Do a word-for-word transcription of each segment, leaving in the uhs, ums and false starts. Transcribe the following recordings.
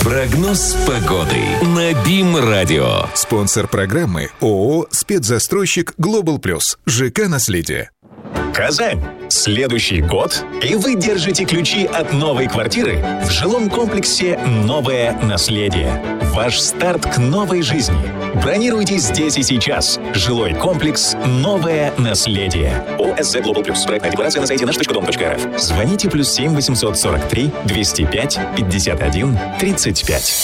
Прогноз погоды на БИМ-радио. Спонсор программы ООО «Спецзастройщик Глобал Плюс». ЖК «Наследие». Казань. Следующий год, и вы держите ключи от новой квартиры в жилом комплексе «Новое наследие». Ваш старт к новой жизни. Бронируйте здесь и сейчас. Жилой комплекс «Новое наследие». ОСЗ Global Plus. Проектная декларация на сайте наш точка дом точка рф. Звоните плюс семь восемьсот сорок три двести пять пятьдесят один тридцать пять.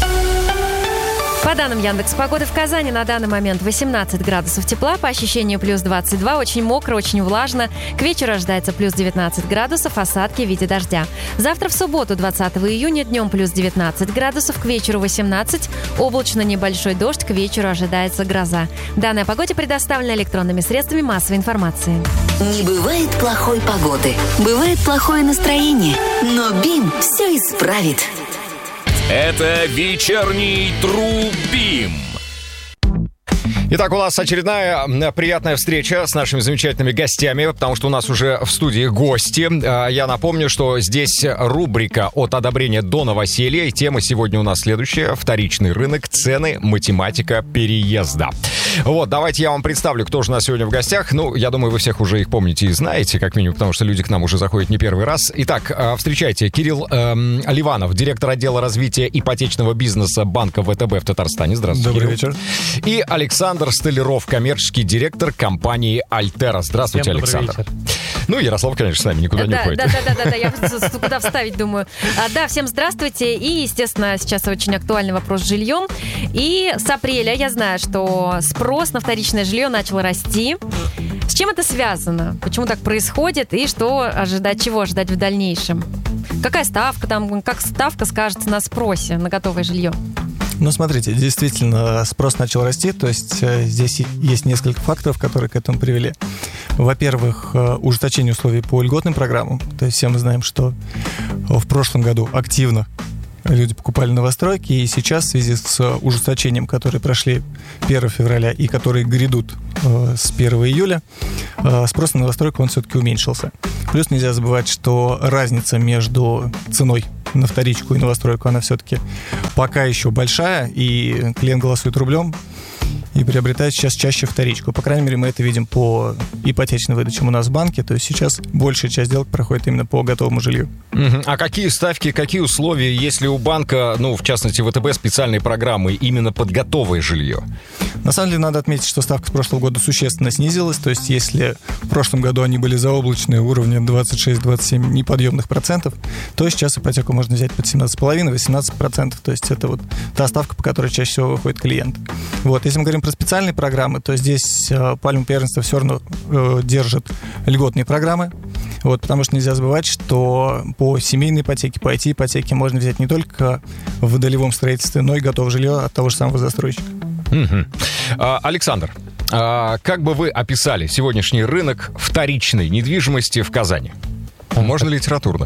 По данным Яндекс.Погоды, в Казани на данный момент восемнадцать градусов тепла, по ощущению плюс двадцать два, очень мокро, очень влажно. К вечеру ожидается плюс девятнадцать градусов, осадки в виде дождя. Завтра в субботу, двадцатого июня, днем плюс девятнадцать градусов, к вечеру восемнадцать, облачно небольшой дождь, к вечеру ожидается гроза. Данная погода предоставлена электронными средствами массовой информации. Не бывает плохой погоды, бывает плохое настроение, но БИМ все исправит. Это вечерний Тру-БИМ. Итак, у нас очередная приятная встреча с нашими замечательными гостями, потому что у нас уже в студии гости. Я напомню, что здесь рубрика «От одобрения до новоселья». И тема сегодня у нас следующая. Вторичный рынок, цены, математика переезда. Вот, давайте я вам представлю, кто же у нас сегодня в гостях. Ну, я думаю, вы всех уже их помните и знаете, как минимум, потому что люди к нам уже заходят не первый раз. Итак, встречайте, Кирилл эм, Ливанов, директор отдела развития ипотечного бизнеса банка ВТБ в Татарстане. Здравствуйте, Добрый Кирилл. вечер. И Александр Столяров, коммерческий директор компании «Альтера». Здравствуйте, Всем Александр. вечер. Ну, Ярослав, конечно, с нами никуда не Да, уходит. да, да, да, да, я куда вставить, думаю. А, да, всем здравствуйте. И, естественно, сейчас очень актуальный вопрос с жильем. И с апреля я знаю, что спрос на вторичное жилье начал расти. С чем это связано? Почему так происходит? И что ожидать, чего ожидать в дальнейшем? Какая ставка там, как ставка скажется на спросе на готовое жилье? Ну, смотрите, действительно, спрос начал расти, то есть э, здесь есть несколько факторов, которые к этому привели. Во-первых, э, ужесточение условий по льготным программам. То есть все мы знаем, что в прошлом году активно люди покупали новостройки, и сейчас в связи с ужесточением, которые прошли первого февраля и которые грядут э, с первого июля, э, спрос на новостройку, он все-таки уменьшился. Плюс нельзя забывать, что разница между ценой на вторичку и новостройку, она все-таки пока еще большая, и клиент голосует рублем и приобретает сейчас чаще вторичку. По крайней мере, мы это видим по ипотечным выдачам у нас в банке. То есть сейчас большая часть сделок проходит именно по готовому жилью. Uh-huh. А какие ставки, какие условия, если у банка, ну, в частности, ВТБ, специальные программы именно под готовое жилье? На самом деле, надо отметить, что ставка с прошлого года существенно снизилась. То есть если в прошлом году они были заоблачные уровни двадцать шесть - двадцать семь неподъемных процентов, то сейчас ипотеку можно взять под семнадцать целых пять десятых - восемнадцать процентов. То есть это вот та ставка, по которой чаще всего выходит клиент. Вот. Если мы говорим про специальные программы, то здесь э, пальму первенства все равно э, держат льготные программы. Вот, потому что нельзя забывать, что по семейной ипотеке, по ай ти-ипотеке можно взять не только в долевом строительстве, но и готовое жилье от того же самого застройщика. Uh-huh. А, Александр, а как бы вы описали сегодняшний рынок вторичной недвижимости в Казани? Можно литературно?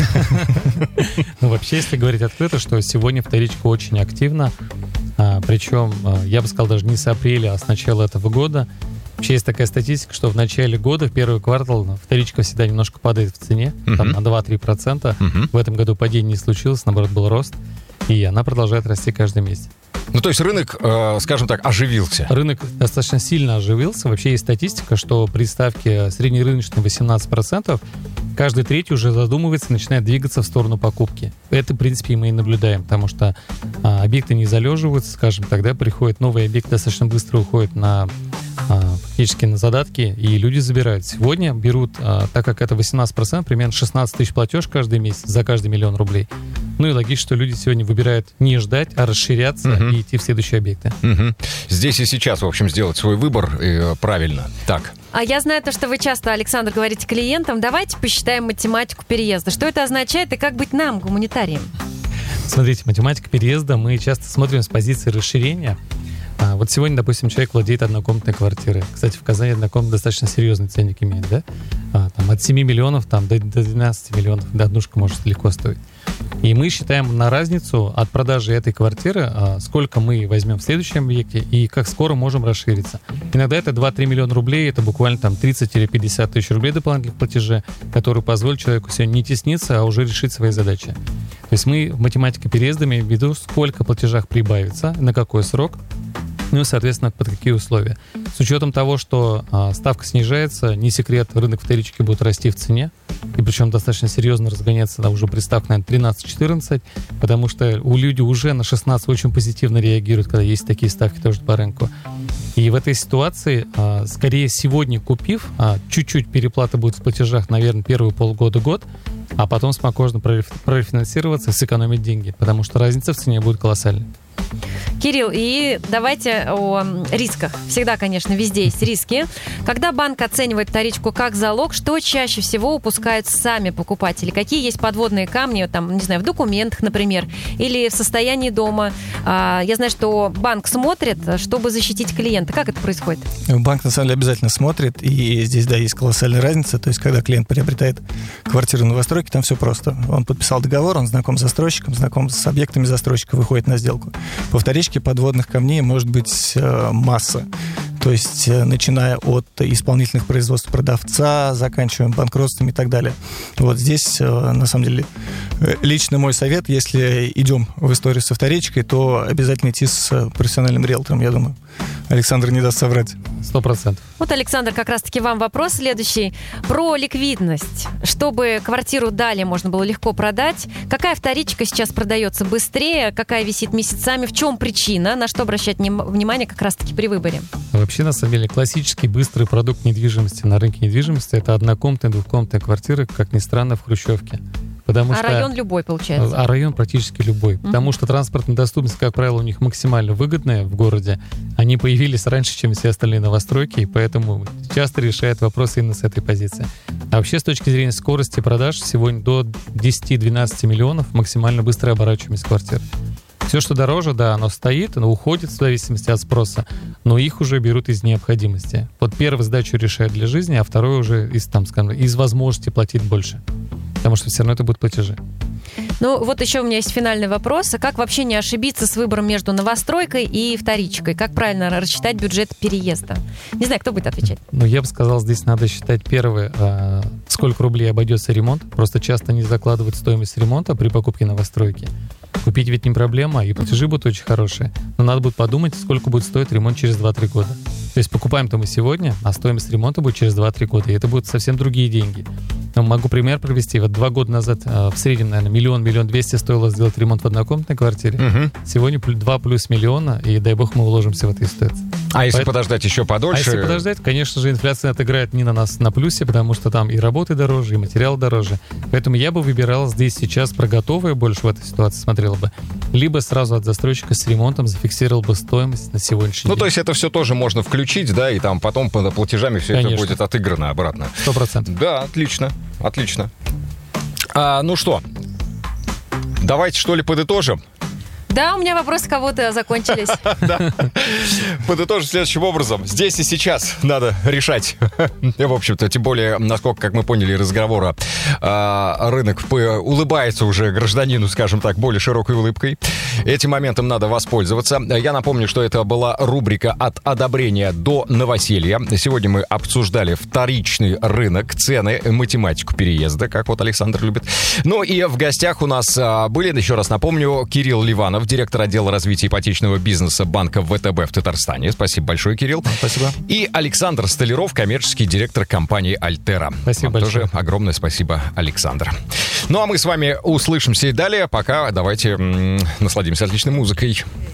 Ну, вообще, если говорить открыто, что сегодня вторичка очень активна, причем, я бы сказал, даже не с апреля, а с начала этого года. Вообще есть такая статистика, что в начале года, в первый квартал, вторичка всегда немножко падает в цене, uh-huh. там на два-три процента. Uh-huh. В этом году падение не случилось, наоборот, был рост, и она продолжает расти каждый месяц. Ну, то есть рынок, э, скажем так, оживился. Рынок достаточно сильно оживился. Вообще есть статистика, что при ставке среднерыночной восемнадцать процентов каждый третий уже задумывается, начинает двигаться в сторону покупки. Это, в принципе, и мы и наблюдаем, потому что а, объекты не залеживаются, скажем, тогда приходит новый объект, достаточно быстро уходит на а, фактически на задатки, и люди забирают. Сегодня берут, а, так как это восемнадцать процентов, примерно шестнадцать тысяч платеж каждый месяц за каждый миллион рублей. Ну и логично, что люди сегодня выбирают не ждать, а расширяться uh-huh. и идти в следующие объекты. Uh-huh. Здесь и сейчас, в общем, сделать свой выбор э, правильно. Так. А я знаю то, что вы часто, Александр, говорите клиентам, давайте посчитаем математику переезда. Что это означает и как быть нам, гуманитариям? Смотрите, математика переезда мы часто смотрим с позиции расширения. А вот сегодня, допустим, человек владеет однокомнатной квартирой. Кстати, в Казани однокомнатная достаточно серьезный ценник имеет, да? А, там, от семи миллионов там, до, до двенадцати миллионов, да, однушка может легко стоить. И мы считаем на разницу от продажи этой квартиры, а, сколько мы возьмем в следующем объекте и как скоро можем расшириться. Иногда это два-три миллиона рублей, это буквально там тридцать-пятьдесят тысяч рублей дополнительных платежей, которые позволят человеку сегодня не тесниться, а уже решить свои задачи. То есть мы в математике переезда имеем в виду, сколько в платежах прибавится, на какой срок, ну и, соответственно, под какие условия. С учетом того, что а, ставка снижается, не секрет, рынок вторички будет расти в цене, и причем достаточно серьезно разгоняться, да, уже при ставке, наверное, тринадцать-четырнадцать, потому что у люди уже на шестнадцать очень позитивно реагируют, когда есть такие ставки тоже по рынку. И в этой ситуации, а, скорее сегодня купив, а, чуть-чуть переплата будет в платежах, наверное, первые полгода-год, а потом можно прорефинансироваться и сэкономить деньги, потому что разница в цене будет колоссальной. Кирилл, и давайте о рисках. Всегда, конечно, везде есть риски. Когда банк оценивает вторичку как залог, что чаще всего упускают сами покупатели? Какие есть подводные камни, там, не знаю, в документах, например, или в состоянии дома? Я знаю, что банк смотрит, чтобы защитить клиента. Как это происходит? Банк, на самом деле, обязательно смотрит, и здесь, да, есть колоссальная разница. То есть, когда клиент приобретает квартиру в новостройке, там все просто. Он подписал договор, он знаком с застройщиком, знаком с объектами застройщика, выходит на сделку. По вторичке подводных камней может быть э, масса. То есть, э, начиная от исполнительных производств продавца, заканчивая банкротством и так далее. Вот здесь, э, на самом деле, э, лично мой совет, если идем в историю со вторичкой, то обязательно идти с профессиональным риэлтором, я думаю. Александр не даст соврать. Сто процентов. Вот, Александр, как раз-таки вам вопрос следующий. Про ликвидность. Чтобы квартиру далее можно было легко продать, какая вторичка сейчас продается быстрее, какая висит месяцами, в чем причина, на что обращать внимание как раз-таки при выборе? Вообще, на самом деле, классический быстрый продукт недвижимости на рынке недвижимости — это однокомнатные, двухкомнатные квартиры, как ни странно, в хрущевке. Потому а что, район любой, получается? А район практически любой. Mm-hmm. Потому что транспортная доступность, как правило, у них максимально выгодная в городе. Они появились раньше, чем все остальные новостройки, и поэтому часто решают вопросы именно с этой позиции. А вообще, с точки зрения скорости продаж, сегодня до десять-двенадцать миллионов максимально быстрая оборачиваемость квартир. Все, что дороже, да, оно стоит, оно уходит в зависимости от спроса, но их уже берут из необходимости. Вот первую задачу решают для жизни, а вторую уже из, там, скажем, из возможности платить больше. Потому что все равно это будут платежи. Ну, вот еще у меня есть финальный вопрос. А как вообще не ошибиться с выбором между новостройкой и вторичкой? Как правильно рассчитать бюджет переезда? Не знаю, кто будет отвечать. Ну, я бы сказал, здесь надо считать первое, а, сколько рублей обойдется ремонт. Просто часто не закладывают стоимость ремонта при покупке новостройки. Купить ведь не проблема, и платежи будут очень хорошие. Но надо будет подумать, сколько будет стоить ремонт через два-три года. То есть покупаем-то мы сегодня, а стоимость ремонта будет через два-три года. И это будут совсем другие деньги. Но могу пример привести. Вот два года назад в среднем, наверное, миллион, миллион двести стоило сделать ремонт в однокомнатной квартире. Угу. Сегодня два плюс миллиона, и дай бог мы уложимся в этой ситуации. А если Поэтому, подождать еще подольше? А если подождать, конечно же, инфляция отыграет не на нас на плюсе, потому что там и работы дороже, и материал дороже. Поэтому я бы выбирал здесь сейчас про готовое больше в этой ситуации смотрел бы. Либо сразу от застройщика с ремонтом зафиксировал бы стоимость на сегодняшний ну, день. Ну, то есть это все тоже можно включить, да, и там потом по платежами все конечно. Это будет отыграно обратно. Сто процентов. Да, отлично, отлично. А, ну что, давайте что ли подытожим? Да, у меня вопросы кого-то закончились. Подытожим следующим образом. Здесь и сейчас надо решать. В общем-то, тем более, насколько, как мы поняли, разговора, рынок улыбается уже гражданину, скажем так, более широкой улыбкой. Этим моментом надо воспользоваться. Я напомню, что это была рубрика «От одобрения до новоселья». Сегодня мы обсуждали вторичный рынок, цены, математику переезда, как вот Александр любит. Ну и в гостях у нас были, еще раз напомню, Кирилл Ливанов, директор отдела развития ипотечного бизнеса банка ВТБ в Татарстане. Спасибо большое, Кирилл. Спасибо. И Александр Столяров, коммерческий директор компании «Альтера». Спасибо Вам большое. Тоже огромное спасибо, Александр. Ну а мы с вами услышимся и далее. Пока давайте м- насладимся отличной музыкой.